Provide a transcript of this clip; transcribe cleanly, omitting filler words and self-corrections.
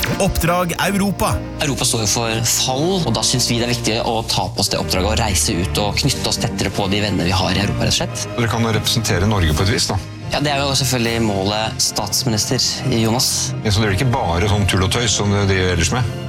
Oppdrag Europa. Europa står jo for fall, og da synes vi det er viktig å ta på oss det oppdraget og reise ut og knytte oss tettere på de venner vi har i Europa, rett og slett. Dere kan representere Norge på et vis, da. Ja, det er jo selvfølgelig målet statsminister Jonas. Ja, så det er ikke bare sånn tull og tøys som det driver ellers med?